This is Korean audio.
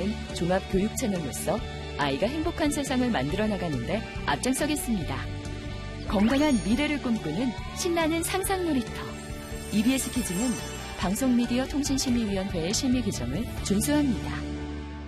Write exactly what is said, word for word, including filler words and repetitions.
제공하는 종합 교육 채널로서 아이가 행복한 세상을 만들어 나가는데 앞장서겠습니다. 건강한 미래를 꿈꾸는 신나는 상상 놀이터. 이비에스 키즈는 방송미디어 통신심의위원회의 심의 규정을 준수합니다.